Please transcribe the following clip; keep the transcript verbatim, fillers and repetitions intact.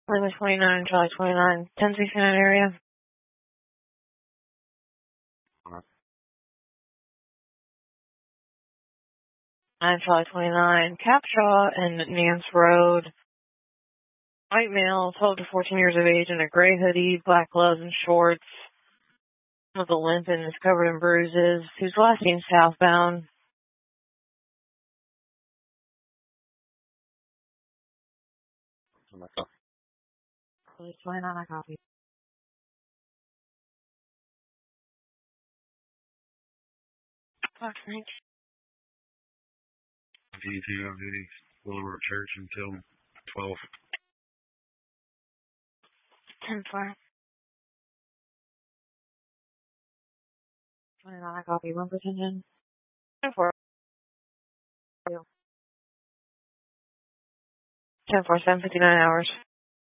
Lima twenty-nine, Charlie twenty-nine, ten sixty-nine area. Alright. nine Charlie twenty-nine, Capshaw and Nance Road. White male, twelve to fourteen years of age, in a gray hoodie, black gloves and shorts, with a limp and is covered in bruises. Who's last seen southbound. Oh my God. Charlie twenty-nine, I copy. Fox Ranch. D two on duty, Willowbrook Church until twelve. ten four. twenty-nine, I copy. One percent. ten four. ten four, seven fifty-nine hours.